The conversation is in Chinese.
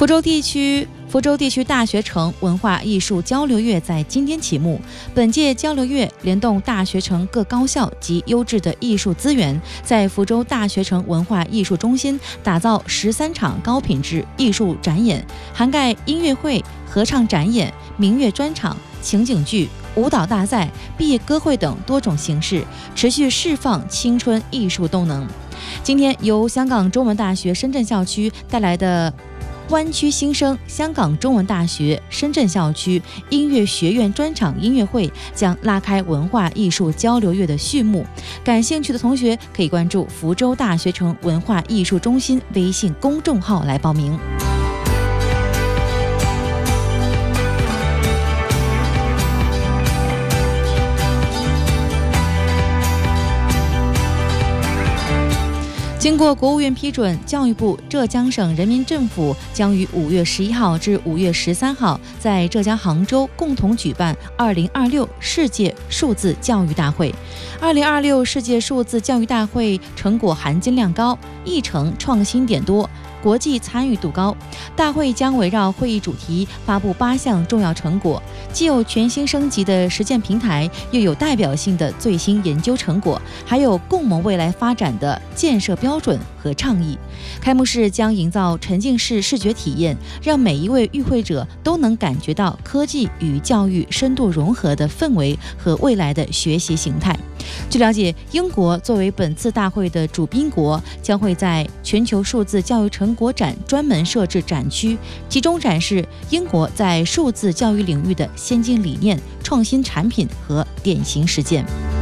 福州地区大学城文化艺术交流月在今天启幕。本届交流月联动大学城各高校及优质的艺术资源，在福州大学城文化艺术中心打造13场高品质艺术展演，涵盖音乐会、合唱展演、民乐专场、情景剧、舞蹈大赛、毕业歌会等多种形式，持续释放青春艺术动能。今天由香港中文大学深圳校区带来的湾区新生香港中文大学深圳校区音乐学院专场音乐会将拉开文化艺术交流月的序幕。感兴趣的同学可以关注福州大学城文化艺术中心微信公众号来报名。经过国务院批准，教育部、浙江省人民政府将于5月11号至5月13号在浙江杭州共同举办2026世界数字教育大会。2026世界数字教育大会成果含金量高，议程创新点多，国际参与度高。大会将围绕会议主题发布8项重要成果，既有全新升级的实践平台，又有代表性的最新研究成果，还有共谋未来发展的建设标准和倡议。开幕式将营造沉浸式视觉体验，让每一位与会者都能感觉到科技与教育深度融合的氛围和未来的学习形态。据了解，英国作为本次大会的主宾国，将会在全球数字教育成果展专门设置展区，集中展示英国在数字教育领域的先进理念、创新产品和典型实践。